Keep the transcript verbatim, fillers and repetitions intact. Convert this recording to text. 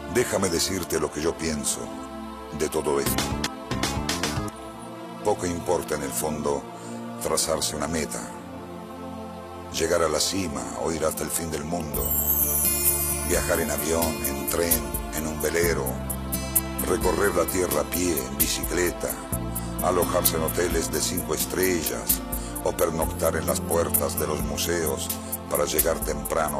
Déjame decirte lo que yo pienso de todo esto. Poco importa en el fondo trazarse una meta, llegar a la cima o ir hasta el fin del mundo, viajar en avión, en tren, en un velero, recorrer la tierra a pie, en bicicleta, alojarse en hoteles de cinco estrellas o pernoctar en las puertas de los museos para llegar temprano